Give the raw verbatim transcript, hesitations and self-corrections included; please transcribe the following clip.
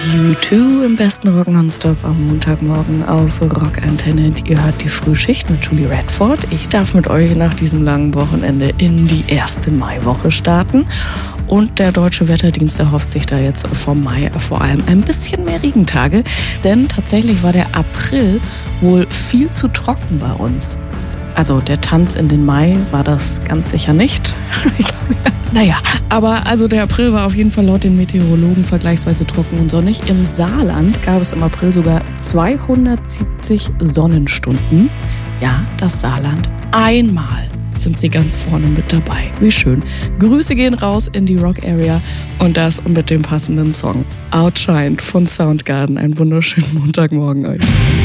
U zwei im besten Rock Nonstop am Montagmorgen auf Rockantenne. Ihr hört die Frühschicht mit Julie Radford. Ich darf mit euch nach diesem langen Wochenende in die erste Maiwoche starten. Und der Deutsche Wetterdienst erhofft sich da jetzt vom Mai vor allem ein bisschen mehr Regentage. Denn tatsächlich war der April wohl viel zu trocken bei uns. Also der Tanz in den Mai war das ganz sicher nicht. Ich glaube, ja. Naja, aber also der April war auf jeden Fall laut den Meteorologen vergleichsweise trocken und sonnig. Im Saarland gab es im April sogar zweihundertsiebzig Sonnenstunden. Ja, das Saarland. Einmal sind sie ganz vorne mit dabei. Wie schön. Grüße gehen raus in die Rock Area und das mit dem passenden Song Outshined von Soundgarden. Einen wunderschönen Montagmorgen euch.